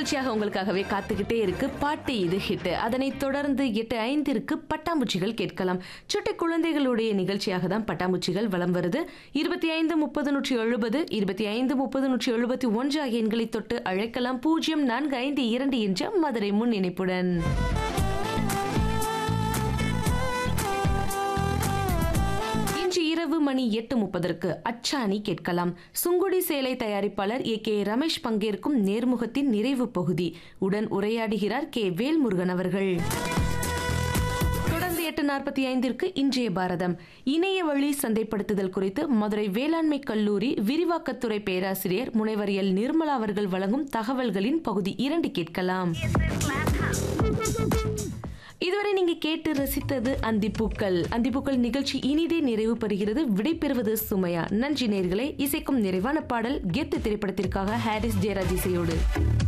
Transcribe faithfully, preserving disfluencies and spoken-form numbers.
நிகழ்ச்சியாக உங்களுக்காகவே காத்துக்கிட்டே இருக்கு பாட்டு இது ஹிட். அதனை தொடர்ந்து எட்டு ஐந்திற்கு பட்டாம்பூச்சிகள் கேட்கலாம். சுட்டி குழந்தைகளுடைய நிகழ்ச்சியாக தான் பட்டாம்பூச்சிகள் வலம் வருது. இருபத்தி ஐந்து முப்பது நூற்றி எழுபது இருபத்தி ஐந்து முப்பது நூற்றி எழுபத்தி ஒன்று ஆகிய எண்களை தொட்டு அழைக்கலாம். பூஜ்ஜியம் நான்கு ஐந்து இரண்டு என்ற மதுரை முன் இணைப்புடன். இரவு மணி எட்டு முப்பதற்கு அச்சாணி கேட்கலாம். சுங்குடி சேலை தயாரிப்பாளர் ஏ கே ரமேஷ் பங்கேற்கும் நேர்முகத்தின் நிறைவு பகுதி. உடன் உரையாடுகிறார் கே வேல்முருகன் அவர்கள். தொடர்ந்து எட்டு நாற்பத்தி ஐந்திற்கு இன்றைய பாரதம் இணைய வழி சந்தைப்படுத்துதல் குறித்து மதுரை வேளாண்மை கல்லூரி விரிவாக்கத்துறை பேராசிரியர் முனைவர் எல் நிர்மலா அவர்கள் வழங்கும் தகவல்களின் பகுதி இரண்டு கேட்கலாம். இதுவரை நீங்க கேட்டு ரசித்தது அந்திப்பூக்கள். அந்திப்பூக்கள் நிகழ்ச்சி இனிதே நிறைவு பெறுகிறது. விடைபெறுவது சுமையா. நன்றி நேயர்களே. இசைக்கும் நிறைவான பாடல் கெத்து திரைப்படத்திற்காக ஹாரிஸ் ஜெயராஜ் இசையோடு.